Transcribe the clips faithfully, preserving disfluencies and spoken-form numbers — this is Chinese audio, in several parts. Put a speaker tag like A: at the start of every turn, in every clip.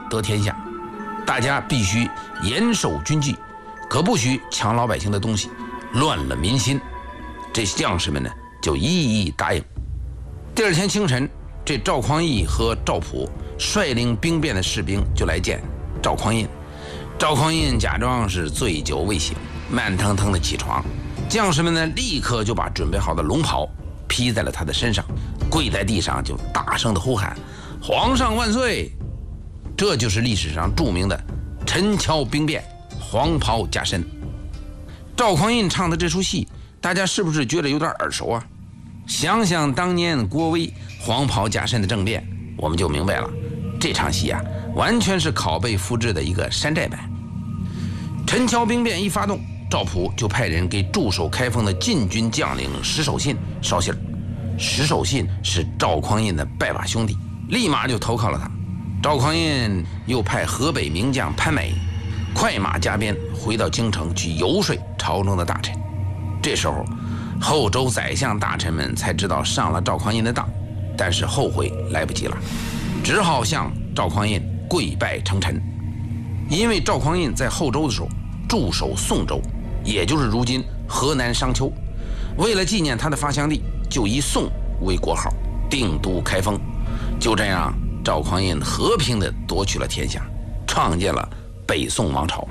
A: 得天下，大家必须严守军纪，可不许抢老百姓的东西，乱了民心。这将士们呢就一一答应。第二天清晨，这赵匡胤和赵普率领兵变的士兵就来见赵匡胤。赵匡胤假装是醉酒未醒，慢腾腾的起床，将士们呢立刻就把准备好的龙袍披在了他的身上，跪在地上就大声的呼喊：皇上万岁！这就是历史上著名的陈桥兵变，黄袍加身。赵匡胤唱的这出戏，大家是不是觉得有点耳熟啊？想想当年郭威黄袍加身的政变，我们就明白了，这场戏啊完全是拷贝复制的一个山寨版。陈桥兵变一发动，赵普就派人给驻守开封的禁军将领石守信捎信儿。石守信是赵匡胤的拜把兄弟，立马就投靠了他。赵匡胤又派河北名将潘美快马加鞭回到京城去游说朝中的大臣。这时候后周宰相大臣们才知道上了赵匡胤的当，但是后悔来不及了，只好向赵匡胤跪拜称臣。因为赵匡胤在后周的时候驻守宋州，也就是如今河南商丘，为了纪念他的发祥地，就以宋为国号，定都开封。就这样，赵匡胤和平地夺取了天下，创建了北宋王朝。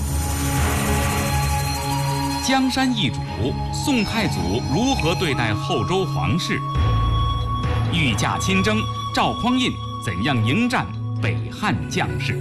B: 江山易主，宋太祖如何对待后周皇室？御驾亲征，赵匡胤怎样迎战北汉将士？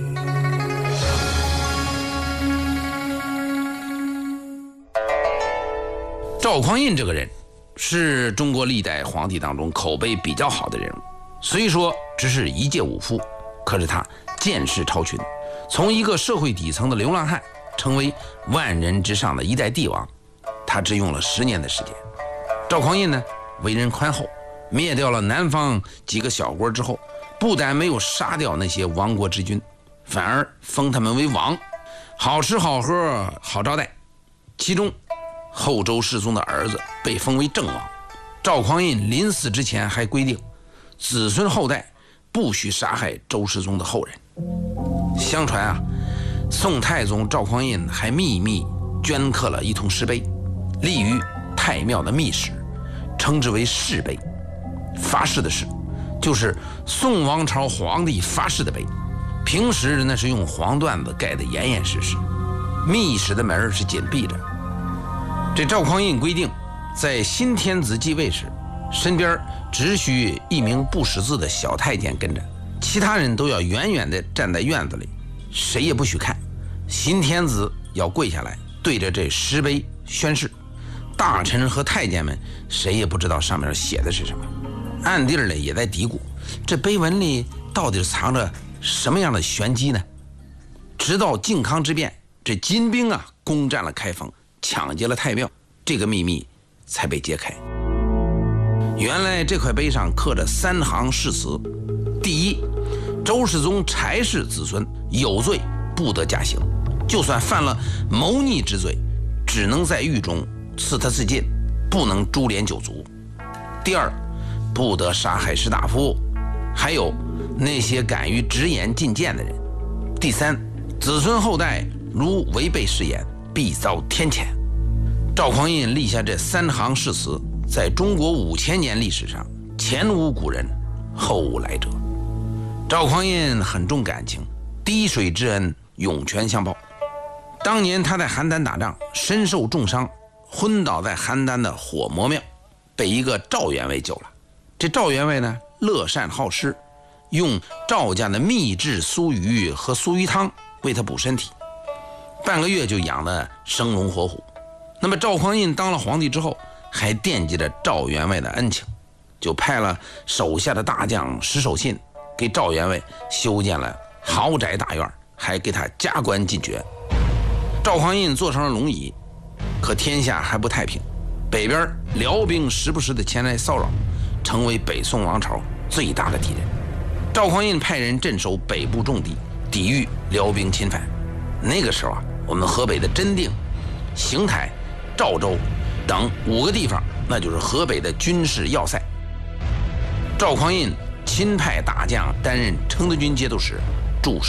A: 赵匡胤这个人是中国历代皇帝当中口碑比较好的人物，虽说只是一介武夫，可是他见识超群，从一个社会底层的流浪汉成为万人之上的一代帝王，他只用了十年的时间。赵匡胤呢，为人宽厚，灭掉了南方几个小国之后，不但没有杀掉那些亡国之君，反而封他们为王，好吃好喝好招待。其中后周世宗的儿子被封为正王，赵匡胤临死之前还规定，子孙后代不许杀害周世宗的后人。相传啊，宋太宗赵匡胤还秘密镌刻了一桶石碑，立于太庙的密室，称之为誓碑。发誓的誓，就是宋王朝皇帝发誓的碑。平时那是用黄缎子盖得严严实实，密室的门是紧闭着。这赵匡胤规定，在新天子继位时，身边只许一名不识字的小太监跟着，其他人都要远远地站在院子里，谁也不许看。新天子要跪下来对着这石碑宣誓，大臣和太监们谁也不知道上面写的是什么，暗地里也在嘀咕，这碑文里到底藏着什么样的玄机呢？直到靖康之变，这金兵啊攻占了开封，抢劫了太庙，这个秘密才被揭开。原来这块碑上刻着三行誓词：第一，周世宗柴氏子孙有罪不得加刑，就算犯了谋逆之罪，只能在狱中赐他自尽，不能株连九族。第二，不得杀害士大夫，还有那些敢于直言进谏的人。第三，子孙后代如违背誓言，必遭天谴。赵匡胤立下这三行誓词，在中国五千年历史上前无古人后无来者。赵匡胤很重感情，滴水之恩涌泉相报。当年他在邯郸打仗，身受重伤，昏倒在邯郸的火魔庙，被一个赵员外救了。这赵员外呢，乐善好施，用赵家的秘制酥鱼和酥鱼汤为他补身体，半个月就养得生龙活虎。那么赵匡胤当了皇帝之后，还惦记着赵员外的恩情，就派了手下的大将石守信给赵员外修建了豪宅大院，还给他加官进爵。赵匡胤坐上了龙椅，可天下还不太平，北边辽兵时不时的前来骚扰，成为北宋王朝最大的敌人。赵匡胤派人镇守北部重地，抵御辽兵侵犯。那个时候啊，我们河北的真定、邢台、赵州等五个地方，那就是河北的军事要塞。赵匡胤亲派大将担任承德军节度使，